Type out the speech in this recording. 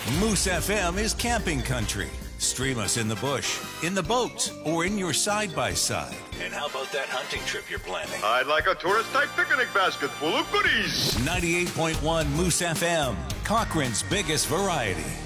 Moose FM is camping country. Stream us in the bush, in the boat, or in your side-by-side. And how about that hunting trip you're planning? I'd like a tourist-type picnic basket full of goodies. 98.1 Moose FM, Cochrane's biggest variety.